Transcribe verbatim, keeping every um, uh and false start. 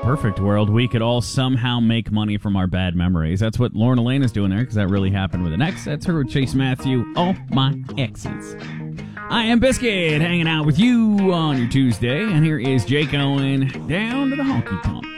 perfect world, we could all somehow make money from our bad memories. That's what Lauren Elaine is doing there, because that really happened with an ex. That's her with Chase Matthew. All my exes. I am Biscuit, hanging out with you on your Tuesday, and here is Jake Owen, Down to the Honky Tonk.